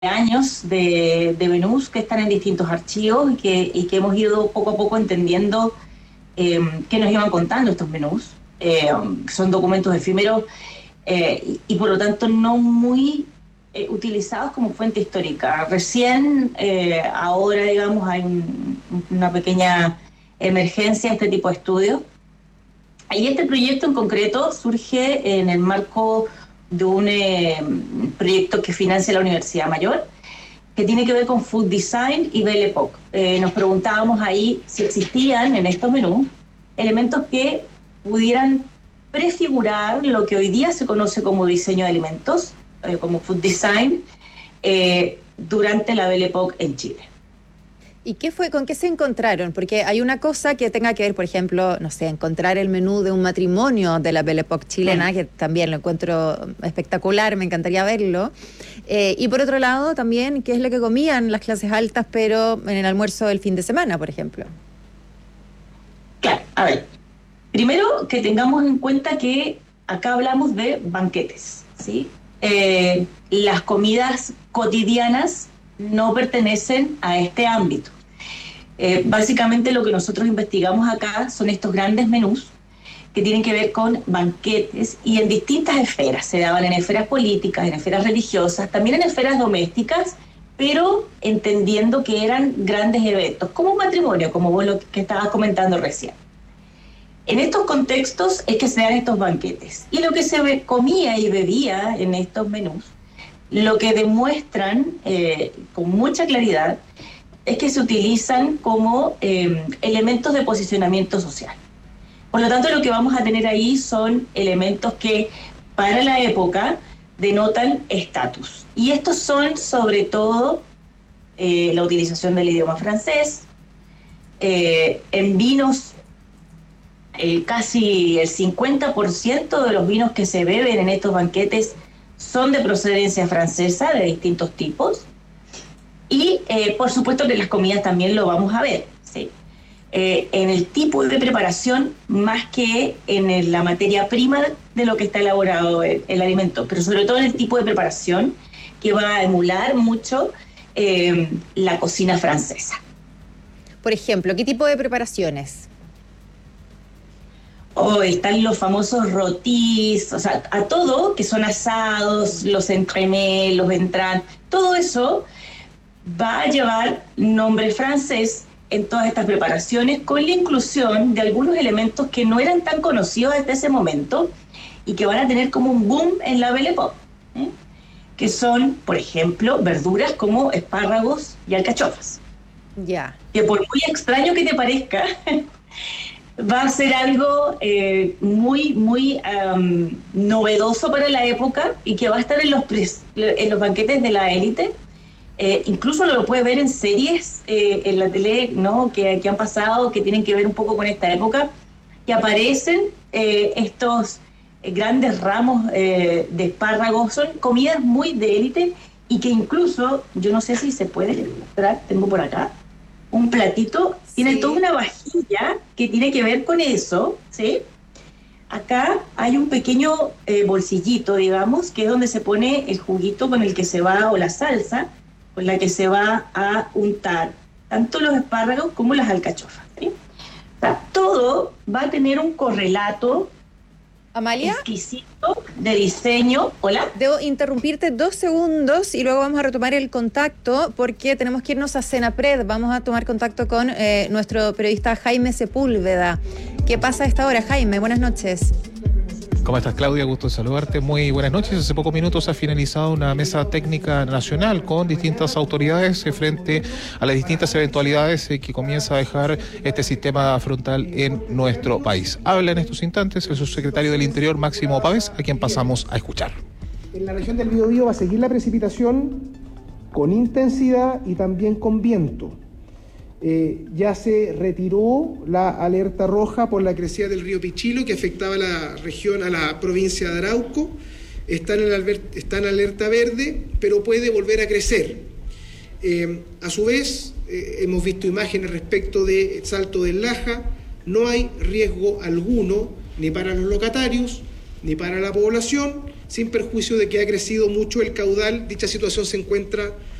años de menús que están en distintos archivos y que hemos ido poco a poco entendiendo qué nos iban contando estos menús. Son documentos efímeros y por lo tanto no muy utilizados como fuente histórica. Recién, ahora, digamos, hay una pequeña emergencia de este tipo de estudios. Y este proyecto en concreto surge en el marco de un proyecto que financia la Universidad Mayor, que tiene que ver con Food Design y Belle Époque. Nos preguntábamos ahí si existían en estos menús elementos que pudieran prefigurar lo que hoy día se conoce como diseño de alimentos, como Food Design, durante la Belle Époque en Chile. ¿Y con qué se encontraron? Porque hay una cosa que tenga que ver, por ejemplo, no sé, encontrar el menú de un matrimonio de la Belle Époque chilena, que también lo encuentro espectacular, me encantaría verlo. Y por otro lado, también, ¿qué es lo que comían las clases altas, pero en el almuerzo del fin de semana, por ejemplo? Claro, a ver, primero que tengamos en cuenta que acá hablamos de banquetes, ¿sí? Las comidas cotidianas no pertenecen a este ámbito. Básicamente lo que nosotros investigamos acá son estos grandes menús que tienen que ver con banquetes y en distintas esferas. Se daban en esferas políticas, en esferas religiosas, también en esferas domésticas, pero entendiendo que eran grandes eventos, como un matrimonio, como vos lo que estabas comentando recién. En estos contextos es que se dan estos banquetes. Y lo que se comía y bebía en estos menús, lo que demuestran con mucha claridad es que se utilizan como elementos de posicionamiento social. Por lo tanto, lo que vamos a tener ahí son elementos que para la época denotan estatus. Y estos son sobre todo la utilización del idioma francés, en vinos. Casi el 50% de los vinos que se beben en estos banquetes son de procedencia francesa, de distintos tipos. Y por supuesto que las comidas también lo vamos a ver, ¿sí? En el tipo de preparación más que en la materia prima de lo que está elaborado el alimento, pero sobre todo en el tipo de preparación que va a emular mucho la cocina francesa. Por ejemplo, ¿qué tipo de preparaciones? Están los famosos rôtis, o sea, a todo, que son asados, los entremets, los entrants, todo eso va a llevar nombre francés en todas estas preparaciones, con la inclusión de algunos elementos que no eran tan conocidos hasta ese momento y que van a tener como un boom en la Belle Époque, que son, por ejemplo, verduras como espárragos y alcachofas. Ya. Que por muy extraño que te parezca, va a ser algo muy novedoso para la época y que va a estar en los banquetes de la élite. Incluso lo puedes ver en series en la tele, ¿no? que han pasado, que tienen que ver un poco con esta época, que aparecen estos grandes ramos de espárragos. Son comidas muy de élite y que incluso, yo no sé si se puede mostrar, tengo por acá un platito, tiene toda una vajilla que tiene que ver con eso, ¿sí? Acá hay un pequeño bolsillito, digamos, que es donde se pone el juguito con el que se va, o la salsa, con la que se va a untar tanto los espárragos como las alcachofas, ¿sí? O sea, todo va a tener un correlato, Amalia, exquisito de diseño. Hola. debo interrumpirte 2 segundos y luego vamos a retomar el contacto porque tenemos que irnos a Senapred. Vamos a tomar contacto con nuestro periodista Jaime Sepúlveda. ¿Qué pasa a esta hora, Jaime? Buenas noches. ¿Cómo estás, Claudia? Gusto de saludarte. Muy buenas noches. Hace pocos minutos ha finalizado una mesa técnica nacional con distintas autoridades frente a las distintas eventualidades que comienza a dejar este sistema frontal en nuestro país. Habla en estos instantes el subsecretario del Interior, Máximo Pavés, a quien pasamos a escuchar. En la región del Biobío va a seguir la precipitación con intensidad y también con viento. Ya se retiró la alerta roja por la crecida del río Pichilo, que afectaba a la región, a la provincia de Arauco. Está en alerta verde, pero puede volver a crecer. A su vez, hemos visto imágenes respecto de Salto del Laja. No hay riesgo alguno, ni para los locatarios, ni para la población. sin perjuicio de que ha crecido mucho el caudal. Dicha situación se encuentra